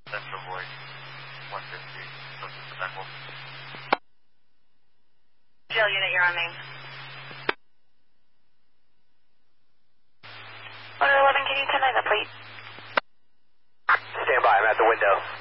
Central Voice, 150, closest to Beckwell. Jail unit, you're on main. 111, can you 10-9 that plate? Stand by, I'm at the window.